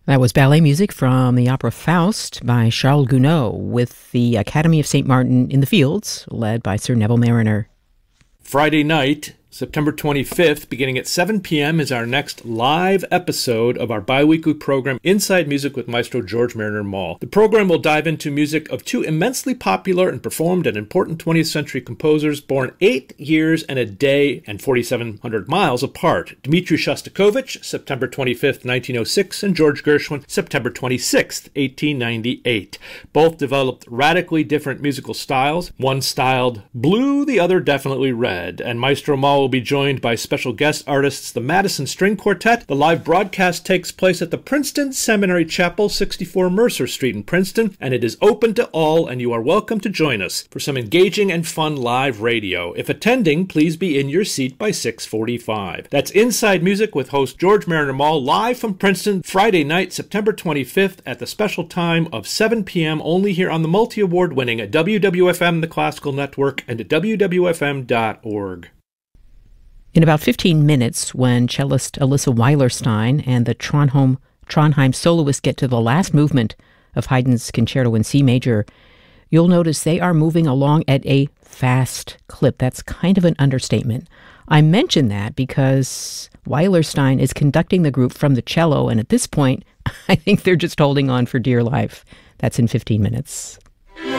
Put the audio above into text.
That was ballet music from the opera Faust by Charles Gounod with the Academy of St. Martin in the Fields, led by Sir Neville Marriner. Friday night, September 25th, beginning at 7 p.m. is our next live episode of our bi-weekly program, Inside Music with Maestro George Marriner Mall. The program will dive into music of two immensely popular and performed and important 20th century composers born 8 years and a day and 4,700 miles apart. Dmitri Shostakovich, September 25th, 1906, and George Gershwin, September 26th, 1898. Both developed radically different musical styles, one styled blue, the other definitely red, and Maestro Mall will be joined by special guest artists, the Madison String Quartet. The live broadcast takes place at the Princeton Seminary Chapel, 64 Mercer Street in Princeton, and it is open to all, and you are welcome to join us for some engaging and fun live radio. If attending, please be in your seat by 6:45. That's Inside Music with host George Marriner Mall, live from Princeton, Friday night, September 25th, at the special time of 7 p.m., only here on the multi-award winning at WWFM, the Classical Network, and at WWFM.org. In about 15 minutes, when cellist Alyssa Weilerstein and the Trondheim soloist get to the last movement of Haydn's Concerto in C major, you'll notice they are moving along at a fast clip. That's kind of an understatement. I mention that because Weilerstein is conducting the group from the cello, and at this point, I think they're just holding on for dear life. That's in 15 minutes.